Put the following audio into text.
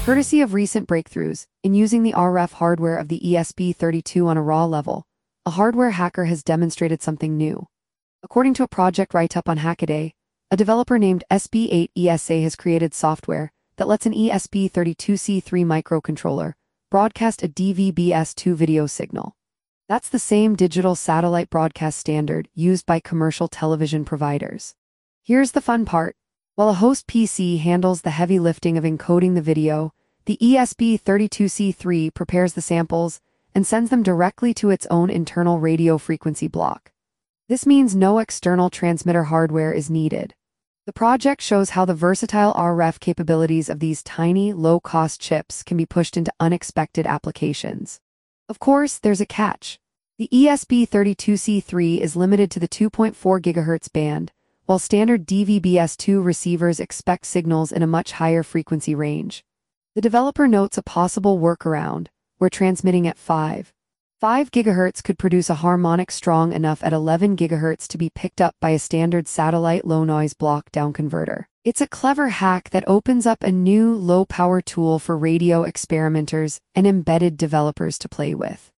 Courtesy of recent breakthroughs in using the RF hardware of the ESP32 on a raw level, a hardware hacker has demonstrated something new. According to a project write-up on Hackaday, a developer named SB8ESA has created software that lets an ESP32C3 microcontroller broadcast a DVB-S2 video signal. That's the same digital satellite broadcast standard used by commercial television providers. Here's the fun part. While a host PC handles the heavy lifting of encoding the video, the ESP32C3 prepares the samples and sends them directly to its own internal radio frequency block. This means no external transmitter hardware is needed. The project shows how the versatile RF capabilities of these tiny, low-cost chips can be pushed into unexpected applications. Of course, there's a catch. The ESP32C3 is limited to the 2.4 GHz band, while standard DVB-S2 receivers expect signals in a much higher frequency range. The developer notes a possible workaround, where transmitting at 5 GHz could produce a harmonic strong enough at 11 GHz to be picked up by a standard satellite low-noise block-down converter. It's a clever hack that opens up a new low-power tool for radio experimenters and embedded developers to play with.